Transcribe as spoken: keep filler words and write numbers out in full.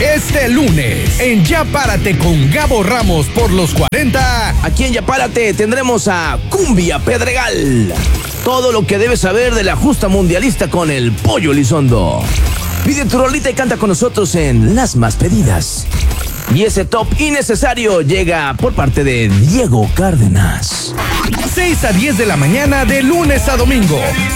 Este lunes, en Ya Párate con Gabo Ramos por los cuarenta. Aquí en Ya Párate tendremos a Cumbia Pedregal. Todo lo que debes saber de la justa mundialista con el Pollo Elizondo. Pide tu rolita y canta con nosotros en Las Más Pedidas. Y ese top innecesario llega por parte de Diego Cárdenas. seis a diez de la mañana de lunes a domingo.